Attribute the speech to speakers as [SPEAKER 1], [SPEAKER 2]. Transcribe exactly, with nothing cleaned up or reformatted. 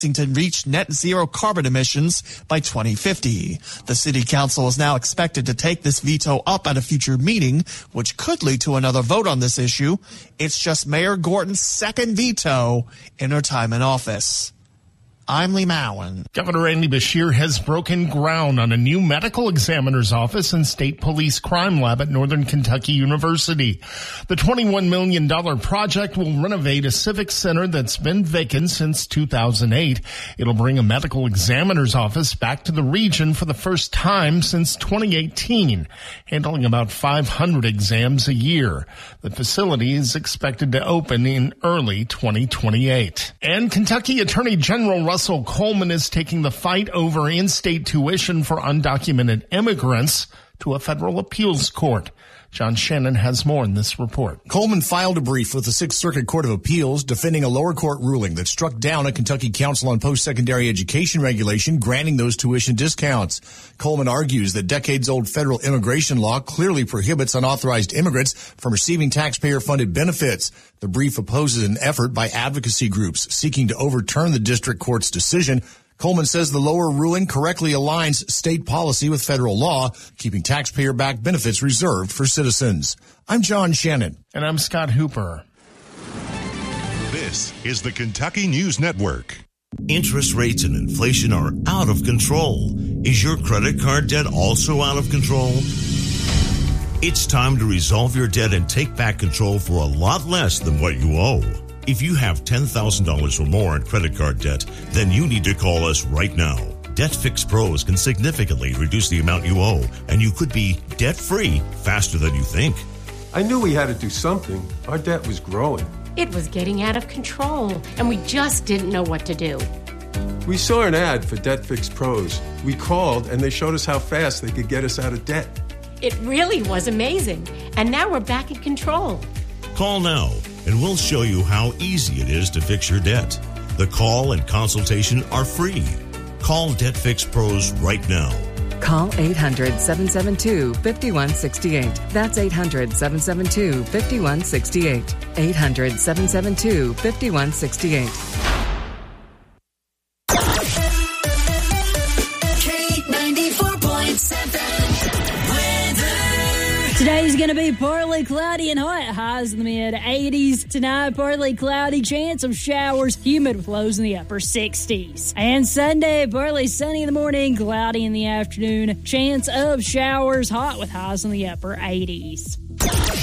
[SPEAKER 1] to reach net zero carbon emissions by twenty fifty. The city council is now expected to take this veto up at a future meeting, which could lead to another vote on this issue. It's just Mayor Gorton's second veto in her time in office. I'm Lee Mowen.
[SPEAKER 2] Governor Andy Beshear has broken ground on a new medical examiner's office and state police crime lab at Northern Kentucky University. The twenty-one million dollars project will renovate a civic center that's been vacant since two thousand eight. It'll bring a medical examiner's office back to the region for the first time since twenty eighteen, handling about five hundred exams a year. The facility is expected to open in early twenty twenty-eight. And Kentucky Attorney General Russell Coleman is taking the fight over in-state tuition for undocumented immigrants to a federal appeals court. John Shannon has more in this report.
[SPEAKER 3] Coleman filed a brief with the Sixth Circuit Court of Appeals defending a lower court ruling that struck down a Kentucky Council on Post-Secondary Education regulation granting those tuition discounts. Coleman argues that decades-old federal immigration law clearly prohibits unauthorized immigrants from receiving taxpayer-funded benefits. The brief opposes an effort by advocacy groups seeking to overturn the district court's decision. Coleman says the lower ruling correctly aligns state policy with federal law, keeping taxpayer-backed benefits reserved for citizens. I'm John Shannon.
[SPEAKER 2] And I'm Scott Hooper.
[SPEAKER 4] This is the Kentucky News Network.
[SPEAKER 5] Interest rates and inflation are out of control. Is your credit card debt also out of control? It's time to resolve your debt and take back control for a lot less than what you owe. If you have ten thousand dollars or more in credit card debt, then you need to call us right now. Debt Fix Pros can significantly reduce the amount you owe, and you could be debt-free faster than you think.
[SPEAKER 6] I knew we had to do something. Our debt was growing.
[SPEAKER 7] It was getting out of control, and we just didn't know what to do.
[SPEAKER 6] We saw an ad for Debt Fix Pros. We called, and they showed us how fast they could get us out of debt.
[SPEAKER 7] It really was amazing, and now we're back in control.
[SPEAKER 5] Call now, and we'll show you how easy it is to fix your debt. The call and consultation are free. Call Debt Fix Pros right now.
[SPEAKER 8] Call eight hundred, seven seven two, five one six eight. That's eight hundred, seven seven two, five one six eight. eight hundred, seven seven two, five one six eight.
[SPEAKER 9] Today's going to be partly cloudy and hot. Highs in the mid eighties. Tonight, partly cloudy, chance of showers, humid with lows in the upper sixties. And Sunday, partly sunny in the morning, cloudy in the afternoon, chance of showers, hot with highs in the upper eighties.